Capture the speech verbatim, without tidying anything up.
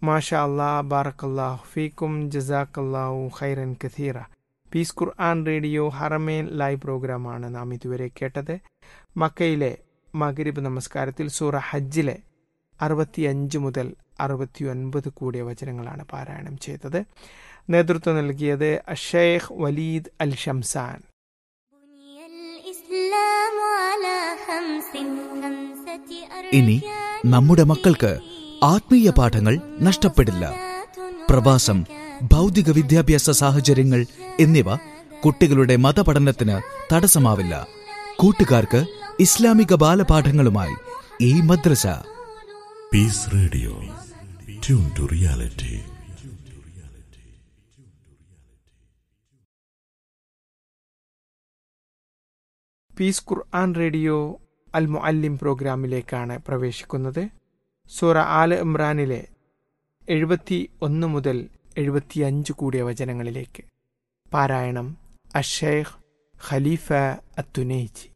മാഷാ അല്ലാ, ബാറക്കല്ലാഹു ഫീക്കും, ജസാക്കല്ലാഹു ഖൈറൻ കഥീറ. പീസ് ഖുർആൻ റേഡിയോ ഹറമേൻ ലൈവ് പ്രോഗ്രാമാണ് നാം ഇതുവരെ കേട്ടത്. മക്കയിലെ മഗ്രിബ് നമസ്കാരത്തിൽ സൂറ ഹജ്ജിലെ അറുപത്തിയഞ്ച് മുതൽ അറുപത്തി ഒൻപത് കൂടിയ വചനങ്ങളാണ് പാരായണം ചെയ്തത്. നേതൃത്വം നൽകിയത് അഷേഖ് വലീദ് അൽ ഷംസാൻ. ഇനി നമ്മുടെ മക്കൾക്ക് ആത്മീയ പാഠങ്ങൾ നഷ്ടപ്പെടില്ല. പ്രവാസം, ഭൗതിക വിദ്യാഭ്യാസ സാഹചര്യങ്ങൾ എന്നിവ കുട്ടികളുടെ മതപഠനത്തിന് തടസ്സമാവില്ല. കൂട്ടുകാർക്ക് ഇസ്ലാമിക ബാലപാഠങ്ങളുമായി ഈ മദ്രസ. Piece radio, tune to reality. Piece Quran radio അൽ മുഅല്ലിം പ്രോഗ്രാമിലേക്കാണ് പ്രവേശിക്കുന്നത്. സൂറ ആല ഇമ്രാനിലെ എഴുപത്തി ഒന്ന് മുതൽ എഴുപത്തിയഞ്ച് കൂടിയ വചനങ്ങളിലേക്ക്. പാരായണം അഷേഖ് ഖലീഫ അത്തുനൈജി.